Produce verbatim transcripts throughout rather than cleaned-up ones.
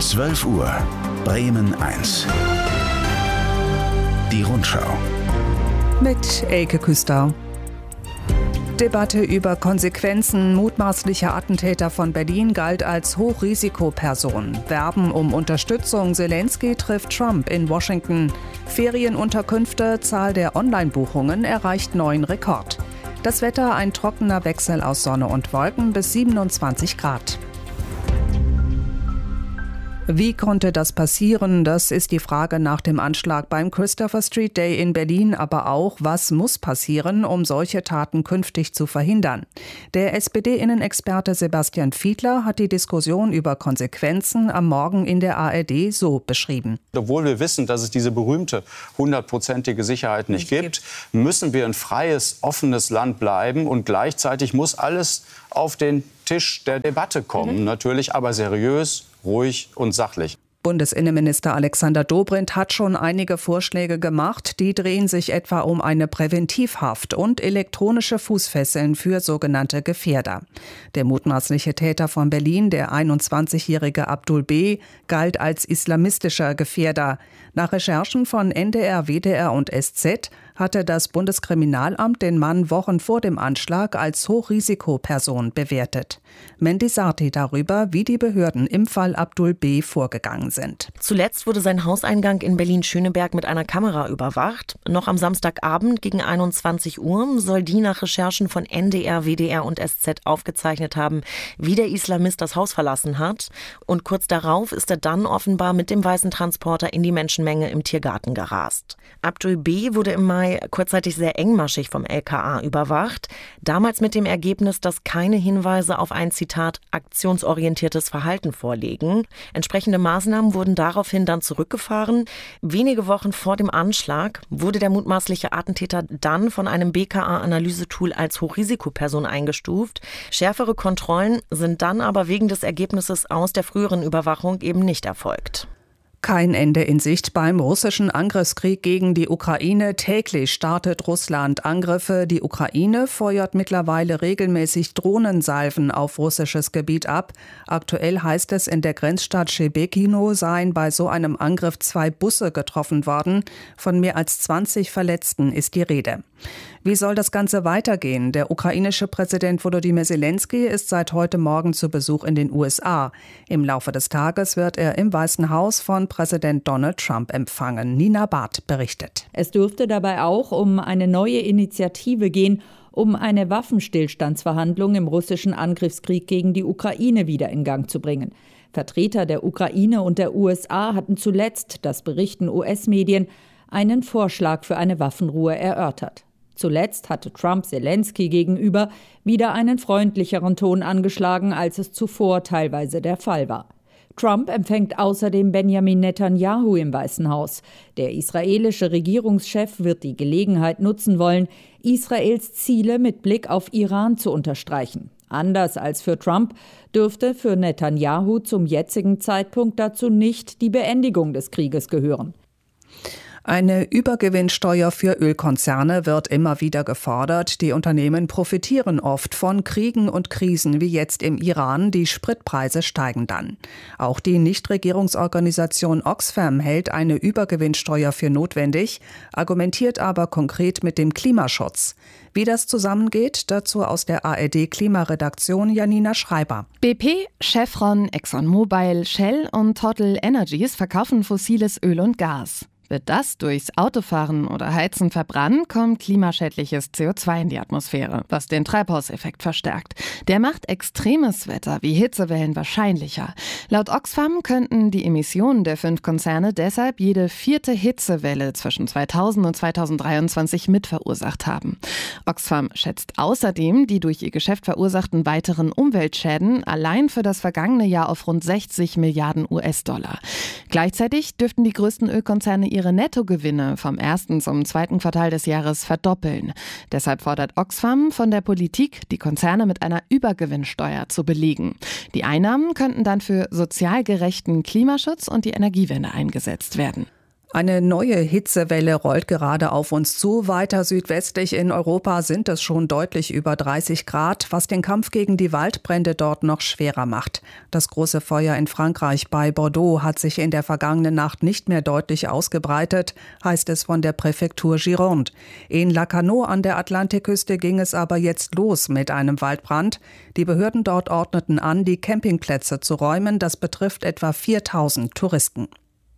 zwölf Uhr, Bremen eins. Die Rundschau. Mit Elke Küster. Debatte über Konsequenzen mutmaßlicher Attentäter von Berlin galt als Hochrisikoperson. Werben um Unterstützung. Zelensky trifft Trump in Washington. Ferienunterkünfte. Zahl der Online-Buchungen erreicht neuen Rekord. Das Wetter: ein trockener Wechsel aus Sonne und Wolken bis siebenundzwanzig Grad. Wie konnte das passieren? Das ist die Frage nach dem Anschlag beim Christopher Street Day in Berlin, aber auch, was muss passieren, um solche Taten künftig zu verhindern? Der S P D-Innenexperte Sebastian Fiedler hat die Diskussion über Konsequenzen am Morgen in der A R D so beschrieben. Obwohl wir wissen, dass es diese berühmte hundertprozentige Sicherheit nicht, nicht gibt, müssen wir ein freies, offenes Land bleiben. Und gleichzeitig muss alles auf den Tisch der Debatte kommen, mhm. natürlich, aber seriös, ruhig und sachlich. Bundesinnenminister Alexander Dobrindt hat schon einige Vorschläge gemacht. Die drehen sich etwa um eine Präventivhaft und elektronische Fußfesseln für sogenannte Gefährder. Der mutmaßliche Täter von Berlin, der einundzwanzigjährige Abdul B., galt als islamistischer Gefährder. Nach Recherchen von N D R, W D R und S Z hatte das Bundeskriminalamt den Mann Wochen vor dem Anschlag als Hochrisikoperson bewertet. Mendy Sarti darüber, wie die Behörden im Fall Abdul B. vorgegangen sind. Zuletzt wurde sein Hauseingang in Berlin-Schöneberg mit einer Kamera überwacht. Noch am Samstagabend gegen einundzwanzig Uhr soll die nach Recherchen von N D R, W D R und S Z aufgezeichnet haben, wie der Islamist das Haus verlassen hat. Und kurz darauf ist er dann offenbar mit dem weißen Transporter in die Menschenmenge im Tiergarten gerast. Abdul B. wurde im Mai kurzzeitig sehr engmaschig vom L K A überwacht. Damals mit dem Ergebnis, dass keine Hinweise auf ein, Zitat, aktionsorientiertes Verhalten vorliegen. Entsprechende Maßnahmen wurden daraufhin dann zurückgefahren. Wenige Wochen vor dem Anschlag wurde der mutmaßliche Attentäter dann von einem B K A-Analysetool als Hochrisikoperson eingestuft. Schärfere Kontrollen sind dann aber wegen des Ergebnisses aus der früheren Überwachung eben nicht erfolgt. Kein Ende in Sicht beim russischen Angriffskrieg gegen die Ukraine. Täglich startet Russland Angriffe. Die Ukraine feuert mittlerweile regelmäßig Drohnensalven auf russisches Gebiet ab. Aktuell heißt es, in der Grenzstadt Schebekino seien bei so einem Angriff zwei Busse getroffen worden. Von mehr als zwanzig Verletzten ist die Rede. Wie soll das Ganze weitergehen? Der ukrainische Präsident Volodymyr Zelensky ist seit heute Morgen zu Besuch in den U S A. Im Laufe des Tages wird er im Weißen Haus von Präsident Donald Trump empfangen. Nina Barth berichtet. Es dürfte dabei auch um eine neue Initiative gehen, um eine Waffenstillstandsverhandlung im russischen Angriffskrieg gegen die Ukraine wieder in Gang zu bringen. Vertreter der Ukraine und der U S A hatten zuletzt, das berichten U S-Medien, einen Vorschlag für eine Waffenruhe erörtert. Zuletzt hatte Trump Zelensky gegenüber wieder einen freundlicheren Ton angeschlagen, als es zuvor teilweise der Fall war. Trump empfängt außerdem Benjamin Netanyahu im Weißen Haus. Der israelische Regierungschef wird die Gelegenheit nutzen wollen, Israels Ziele mit Blick auf Iran zu unterstreichen. Anders als für Trump dürfte für Netanyahu zum jetzigen Zeitpunkt dazu nicht die Beendigung des Krieges gehören. Eine Übergewinnsteuer für Ölkonzerne wird immer wieder gefordert. Die Unternehmen profitieren oft von Kriegen und Krisen wie jetzt im Iran. Die Spritpreise steigen dann. Auch die Nichtregierungsorganisation Oxfam hält eine Übergewinnsteuer für notwendig, argumentiert aber konkret mit dem Klimaschutz. Wie das zusammengeht, dazu aus der A R D-Klimaredaktion Janina Schreiber. B P, Chevron, ExxonMobil, Shell und Total Energies verkaufen fossiles Öl und Gas. Wird das durchs Autofahren oder Heizen verbrannt, kommt klimaschädliches C O zwei in die Atmosphäre, was den Treibhauseffekt verstärkt. Der macht extremes Wetter wie Hitzewellen wahrscheinlicher. Laut Oxfam könnten die Emissionen der fünf Konzerne deshalb jede vierte Hitzewelle zwischen zweitausend und zweitausenddreiundzwanzig mitverursacht haben. Oxfam schätzt außerdem die durch ihr Geschäft verursachten weiteren Umweltschäden allein für das vergangene Jahr auf rund sechzig Milliarden U S-Dollar. Gleichzeitig dürften die größten Ölkonzerne ihre Nettogewinne vom ersten zum zweiten Quartal des Jahres verdoppeln. Deshalb fordert Oxfam von der Politik, die Konzerne mit einer Übergewinnsteuer zu belegen. Die Einnahmen könnten dann für sozial gerechten Klimaschutz und die Energiewende eingesetzt werden. Eine neue Hitzewelle rollt gerade auf uns zu. Weiter südwestlich in Europa sind es schon deutlich über dreißig Grad, was den Kampf gegen die Waldbrände dort noch schwerer macht. Das große Feuer in Frankreich bei Bordeaux hat sich in der vergangenen Nacht nicht mehr deutlich ausgebreitet, heißt es von der Präfektur Gironde. In Lacanau an der Atlantikküste ging es aber jetzt los mit einem Waldbrand. Die Behörden dort ordneten an, die Campingplätze zu räumen. Das betrifft etwa viertausend Touristen.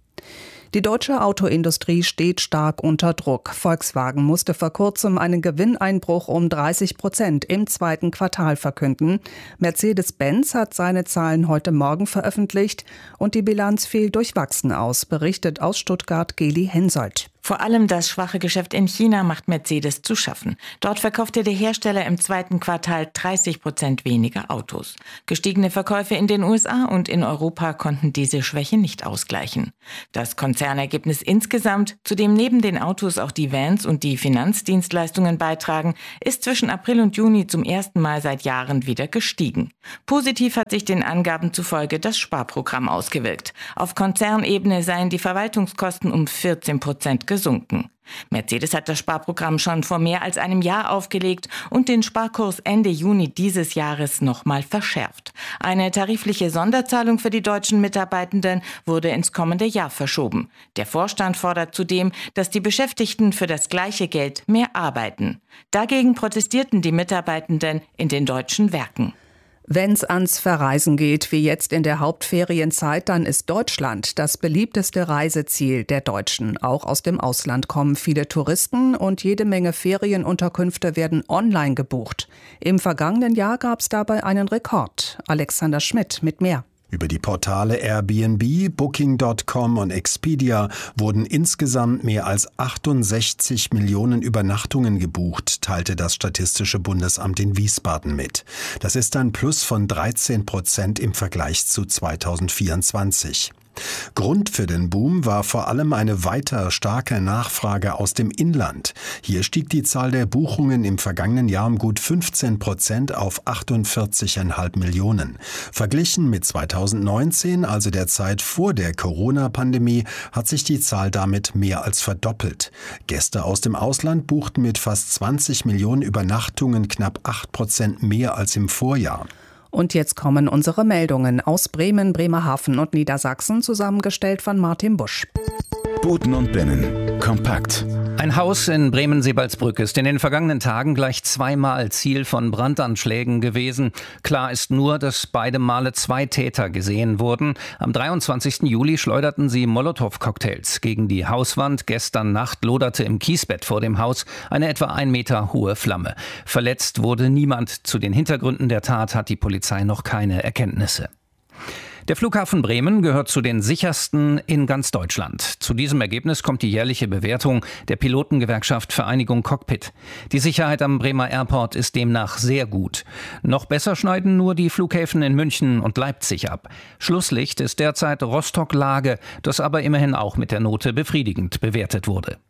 Die deutsche Autoindustrie steht stark unter Druck. Volkswagen musste vor kurzem einen Gewinneinbruch um dreißig Prozent im zweiten Quartal verkünden. Mercedes-Benz hat seine Zahlen heute Morgen veröffentlicht und die Bilanz fiel durchwachsen aus, berichtet aus Stuttgart Geli Hensoldt. Vor allem das schwache Geschäft in China macht Mercedes zu schaffen. Dort verkaufte der Hersteller im zweiten Quartal dreißig Prozent weniger Autos. Gestiegene Verkäufe in den U S A und in Europa konnten diese Schwäche nicht ausgleichen. Das Konzernergebnis insgesamt, zu dem neben den Autos auch die Vans und die Finanzdienstleistungen beitragen, ist zwischen April und Juni zum ersten Mal seit Jahren wieder gestiegen. Positiv hat sich den Angaben zufolge das Sparprogramm ausgewirkt. Auf Konzernebene seien die Verwaltungskosten um vierzehn Prozent gesunken. Mercedes hat das Sparprogramm schon vor mehr als einem Jahr aufgelegt und den Sparkurs Ende Juni dieses Jahres nochmal verschärft. Eine tarifliche Sonderzahlung für die deutschen Mitarbeitenden wurde ins kommende Jahr verschoben. Der Vorstand fordert zudem, dass die Beschäftigten für das gleiche Geld mehr arbeiten. Dagegen protestierten die Mitarbeitenden in den deutschen Werken. Wenn's ans Verreisen geht, wie jetzt in der Hauptferienzeit, dann ist Deutschland das beliebteste Reiseziel der Deutschen. Auch aus dem Ausland kommen viele Touristen und jede Menge Ferienunterkünfte werden online gebucht. Im vergangenen Jahr gab's dabei einen Rekord. Alexander Schmidt mit mehr. Über die Portale Airbnb, Booking Punkt com und Expedia wurden insgesamt mehr als achtundsechzig Millionen Übernachtungen gebucht, teilte das Statistische Bundesamt in Wiesbaden mit. Das ist ein Plus von dreizehn Prozent im Vergleich zu zweitausendvierundzwanzig. Grund für den Boom war vor allem eine weiter starke Nachfrage aus dem Inland. Hier stieg die Zahl der Buchungen im vergangenen Jahr um gut fünfzehn Prozent auf achtundvierzig Komma fünf Millionen. Verglichen mit zweitausendneunzehn, also der Zeit vor der Corona-Pandemie, hat sich die Zahl damit mehr als verdoppelt. Gäste aus dem Ausland buchten mit fast zwanzig Millionen Übernachtungen knapp acht Prozent mehr als im Vorjahr. Und jetzt kommen unsere Meldungen aus Bremen, Bremerhaven und Niedersachsen, zusammengestellt von Martin Busch. Boten und Binnen. Kompakt. Ein Haus in Bremen-Sebalsbrück ist in den vergangenen Tagen gleich zweimal Ziel von Brandanschlägen gewesen. Klar ist nur, dass beide Male zwei Täter gesehen wurden. Am dreiundzwanzigsten Juli schleuderten sie Molotow-Cocktails gegen die Hauswand. Gestern Nacht loderte im Kiesbett vor dem Haus eine etwa ein Meter hohe Flamme. Verletzt wurde niemand. Zu den Hintergründen der Tat hat die Polizei noch keine Erkenntnisse. Der Flughafen Bremen gehört zu den sichersten in ganz Deutschland. Zu diesem Ergebnis kommt die jährliche Bewertung der Pilotengewerkschaft Vereinigung Cockpit. Die Sicherheit am Bremer Airport ist demnach sehr gut. Noch besser schneiden nur die Flughäfen in München und Leipzig ab. Schlusslicht ist derzeit Rostock-Lage, das aber immerhin auch mit der Note befriedigend bewertet wurde.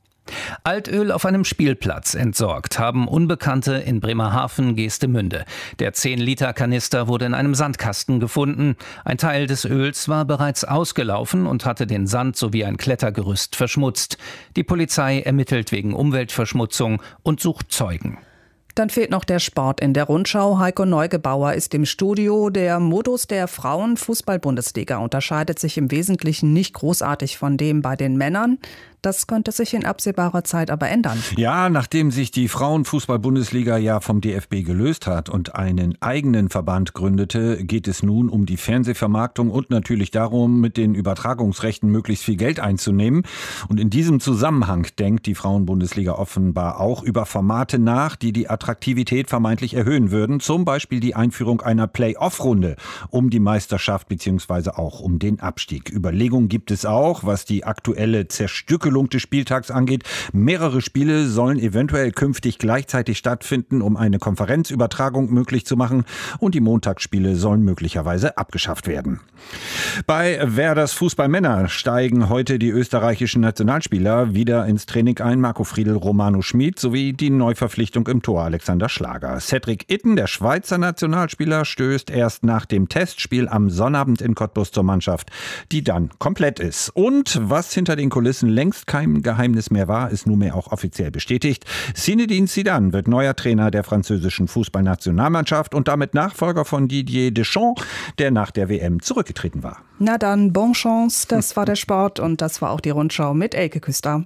Altöl auf einem Spielplatz entsorgt haben Unbekannte in Bremerhaven-Geestemünde. Der zehn Liter Kanister wurde in einem Sandkasten gefunden. Ein Teil des Öls war bereits ausgelaufen und hatte den Sand sowie ein Klettergerüst verschmutzt. Die Polizei ermittelt wegen Umweltverschmutzung und sucht Zeugen. Dann fehlt noch der Sport in der Rundschau. Heiko Neugebauer ist im Studio. Der Modus der Frauen-Fußball-Bundesliga unterscheidet sich im Wesentlichen nicht großartig von dem bei den Männern. Das könnte sich in absehbarer Zeit aber ändern. Ja, nachdem sich die Frauenfußball-Bundesliga ja vom D F B gelöst hat und einen eigenen Verband gründete, geht es nun um die Fernsehvermarktung und natürlich darum, mit den Übertragungsrechten möglichst viel Geld einzunehmen. Und in diesem Zusammenhang denkt die Frauen-Bundesliga offenbar auch über Formate nach, die die Attraktivität vermeintlich erhöhen würden. Zum Beispiel die Einführung einer Play-off-Runde um die Meisterschaft bzw. auch um den Abstieg. Überlegungen gibt es auch, was die aktuelle Zerstückelung Aufteilung des Spieltags angeht. Mehrere Spiele sollen eventuell künftig gleichzeitig stattfinden, um eine Konferenzübertragung möglich zu machen. Und die Montagsspiele sollen möglicherweise abgeschafft werden. Bei Werders Fußballmänner steigen heute die österreichischen Nationalspieler wieder ins Training ein. Marco Friedl, Romano Schmid sowie die Neuverpflichtung im Tor Alexander Schlager. Cedric Itten, der Schweizer Nationalspieler, stößt erst nach dem Testspiel am Sonnabend in Cottbus zur Mannschaft, die dann komplett ist. Und was hinter den Kulissen längst kein Geheimnis mehr war, ist nunmehr auch offiziell bestätigt. Zinedine Zidane wird neuer Trainer der französischen Fußballnationalmannschaft und damit Nachfolger von Didier Deschamps, der nach der W M zurückgetreten war. Na dann, bonne chance, das war der Sport und das war auch die Rundschau mit Elke Küster.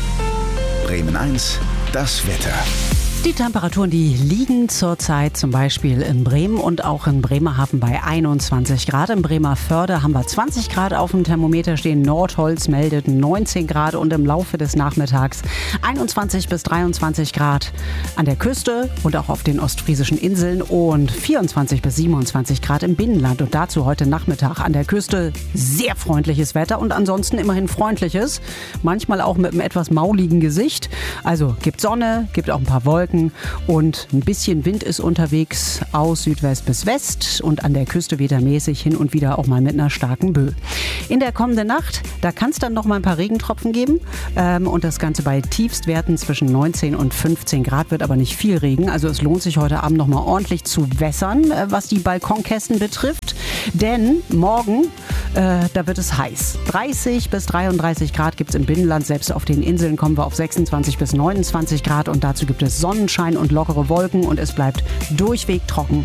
Bremen eins, das Wetter. Die Temperaturen, die liegen zurzeit zum Beispiel in Bremen und auch in Bremerhaven bei einundzwanzig Grad. In Bremerförde haben wir zwanzig Grad auf dem Thermometer stehen. Nordholz meldet neunzehn Grad und im Laufe des Nachmittags einundzwanzig bis dreiundzwanzig Grad an der Küste und auch auf den ostfriesischen Inseln und vierundzwanzig bis siebenundzwanzig Grad im Binnenland. Und dazu heute Nachmittag an der Küste sehr freundliches Wetter und ansonsten immerhin freundliches. Manchmal auch mit einem etwas mauligen Gesicht. Also gibt Sonne, gibt auch ein paar Wolken. Und ein bisschen Wind ist unterwegs aus Südwest bis West und an der Küste wettermäßig hin und wieder auch mal mit einer starken Böe. In der kommenden Nacht, da kann es dann noch mal ein paar Regentropfen geben ähm, und das Ganze bei Tiefstwerten zwischen neunzehn und fünfzehn Grad, wird aber nicht viel Regen. Also es lohnt sich heute Abend noch mal ordentlich zu wässern, äh, was die Balkonkästen betrifft. Denn morgen, äh, da wird es heiß. dreißig bis dreiunddreißig Grad gibt es im Binnenland. Selbst auf den Inseln kommen wir auf sechsundzwanzig bis neunundzwanzig Grad und dazu gibt es Sonnenschein und lockere Wolken und es bleibt durchweg trocken.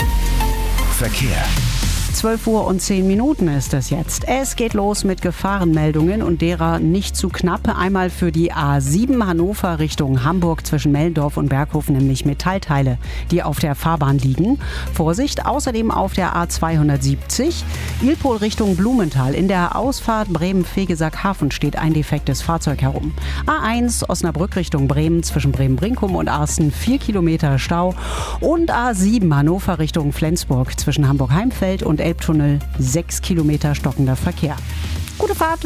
Verkehr. zwölf Uhr und zehn Minuten ist es jetzt. Es geht los mit Gefahrenmeldungen und derer nicht zu knapp. Einmal für die A sieben Hannover Richtung Hamburg zwischen Mellendorf und Berghof, nämlich Metallteile, die auf der Fahrbahn liegen. Vorsicht, außerdem auf der A zweihundertsiebzig Ilpol Richtung Blumenthal. In der Ausfahrt Bremen-Fegesack-Hafen steht ein defektes Fahrzeug herum. A eins Osnabrück Richtung Bremen zwischen Bremen-Brinkum und Arsten vier Kilometer Stau. Und A sieben Hannover Richtung Flensburg zwischen Hamburg-Heimfeld und Elbtunnel sechs Kilometer stockender Verkehr. Gute Fahrt!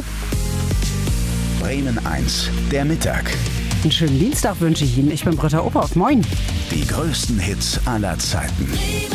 Bremen eins, der Mittag. Einen schönen Dienstag wünsche ich Ihnen. Ich bin Britta Opphoff. Moin! Die größten Hits aller Zeiten.